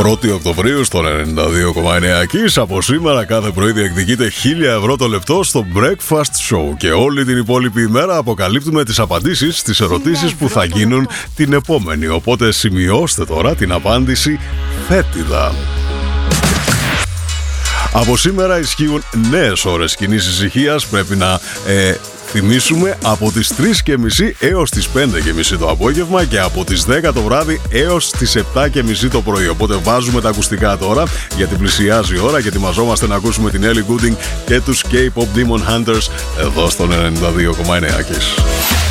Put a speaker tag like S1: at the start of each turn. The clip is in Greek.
S1: 1η Οκτωβρίου στο 92,9 Kiss. Από σήμερα κάθε πρωί διεκδικείται 1.000 € το λεπτό στο Breakfast Show. Και όλη την υπόλοιπη ημέρα αποκαλύπτουμε τις απαντήσεις στις ερωτήσεις που θα γίνουν την επόμενη. Οπότε σημειώστε τώρα την απάντηση φέτιδα. Από σήμερα ισχύουν νέες ώρες κοινής ησυχίας. Πρέπει να θυμίσουμε από τις 3.30 έως τις 5.30 το απόγευμα και από τις 10 το βράδυ έως τις 7.30 το πρωί. Οπότε βάζουμε τα ακουστικά τώρα γιατί πλησιάζει η ώρα και ετοιμαζόμαστε να ακούσουμε την Ellie Goulding και τους K-Pop Demon Hunters εδώ στον 92,9 Kiss.